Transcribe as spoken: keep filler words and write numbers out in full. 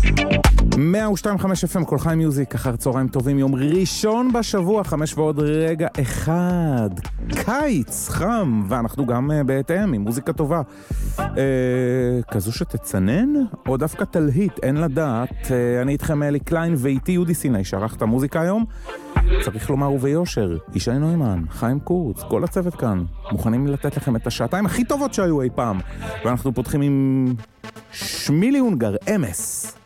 מאה ושתיים נקודה חמש אף אם, כל חיים מיוזיק, אחר צהריים טובים, יום ראשון בשבוע, חמש ועוד רגע אחד. קיץ, חם, ואנחנו גם uh, בהתאם, עם מוזיקה טובה. Uh, כזו שתצנן, או דווקא תלהיט, אין לדעת. Uh, אני איתכם אלי קליין, ואיתי יהודי סיני, שערך את המוזיקה היום. צריך לומר וביושר, ישי נוימן, חיים קורץ, כל הצוות כאן, מוכנים לתת לכם את השעתיים הכי טובות שהיו אי פעם. ואנחנו פותחים עם שמילי אונגר, אמס.